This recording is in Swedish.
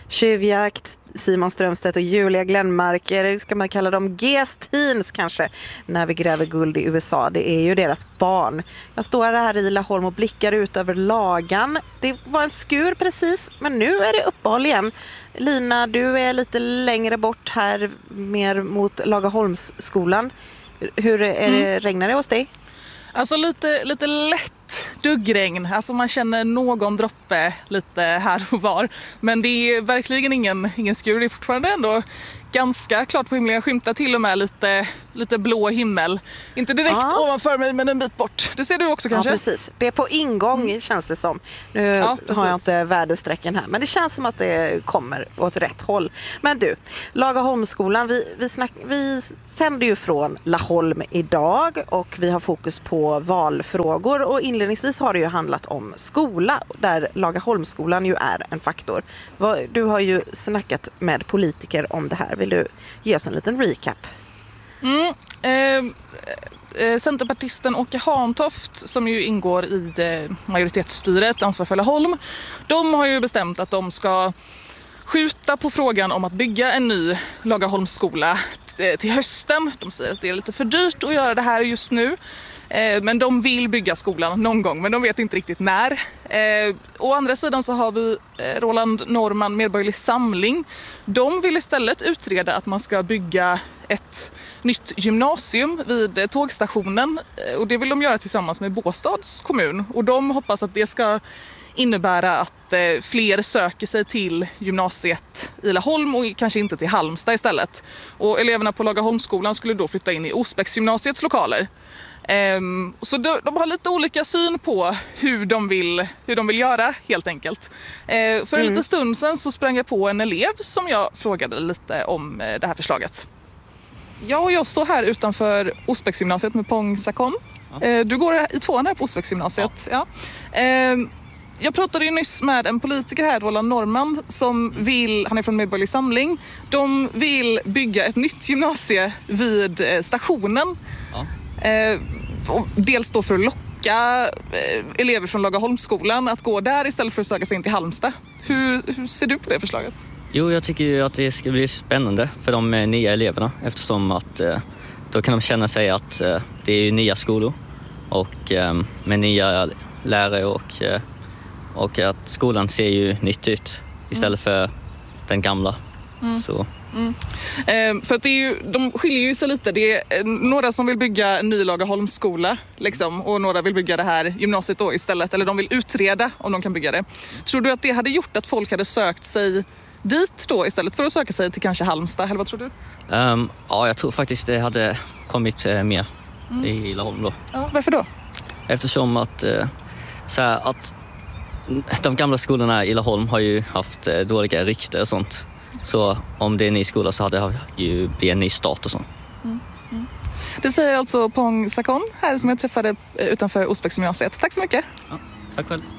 Tjuvjakt, Simon Strömstedt och Julia Glenmarker, ska man kalla dem G-teens kanske, när vi gräver guld i USA. Det är ju deras barn. Jag står här i Laholm och blickar ut över Lagan. Det var en skur precis, men nu är det uppehåll igen. Lina, du är lite längre bort här, mer mot Lagaholmsskolan. Hur är det, regnar det hos dig? Alltså lite lätt duggregn. Alltså man känner någon droppe lite här och var. Men det är verkligen ingen skur. Det är fortfarande ändå ganska klart på himlen. Jag skymtar till och med lite blå himmel. Inte direkt ovanför mig, men en bit bort. Det ser du också kanske? Ja, precis. Det är på ingång känns det som. Nu har jag inte väderstrecken här, men det känns som att det kommer åt rätt håll. Men du, Lagaholmsskolan, vi sänder ju från Laholm idag och vi har fokus på valfrågor, och inledningsvis har det ju handlat om skola, där Lagaholmsskolan ju är en faktor. Du har ju snackat med politiker om det här. Vill du ge oss en liten recap? Centerpartisten Åke Hantoft, som ju ingår i majoritetsstyret Ansvar för Laholm, de har ju bestämt att de ska skjuta på frågan om att bygga en ny Lagaholmsskola till hösten. De säger att det är lite för dyrt att göra det här just nu. Men de vill bygga skolan någon gång, men de vet inte riktigt när. Å andra sidan så har vi Roland Norman, Medborgerlig Samling. De vill istället utreda att man ska bygga ett nytt gymnasium vid tågstationen. Och det vill de göra tillsammans med Båstads kommun. Och de hoppas att det ska innebära att fler söker sig till gymnasiet i Laholm och kanske inte till Halmstad istället. Och eleverna på Lagaholmsskolan skulle då flytta in i Osbäcksgymnasiets lokaler. Så de har lite olika syn på hur de vill göra helt enkelt. För en liten stund sedan så sprang jag på en elev som jag frågade lite om det här förslaget. Jag står här utanför Osbäcksgymnasiet med Pong Sakon. Du går i tvåan här på Osbäcksgymnasiet. Ja. Jag pratade ju nyss med en politiker här, Roland Norman, han är från Medborgerlig Samling. De vill bygga ett nytt gymnasie vid stationen. Ja. Dels då för att locka elever från Lagaholmsskolan att gå där istället för att söka sig in till Halmstad. Hur ser du på det förslaget? Jo, jag tycker ju att det ska bli spännande för de nya eleverna, eftersom att då kan de känna sig att det är ju nya skolor och med nya lärare och att skolan ser ju nytt ut istället för den gamla. Så. För att de skiljer ju sig lite. Det är några som vill bygga en ny Lagaholmsskola liksom, och några vill bygga det här gymnasiet då istället, eller de vill utreda om de kan bygga det. Tror du att det hade gjort att folk hade sökt sig dit då istället för att söka sig till kanske Halmstad, eller vad tror du? Ja, jag tror faktiskt det hade kommit mer i Laholm då. Ja, varför då? Eftersom att de gamla skolorna i Laholm har ju haft dåliga rykte och sånt. Så om det är en ny skola så hade det ju blivit en ny start och sånt. Det säger alltså Pong Sakon här som jag träffade utanför Osbäcksgymnasiet. Tack så mycket. Ja, tack själv.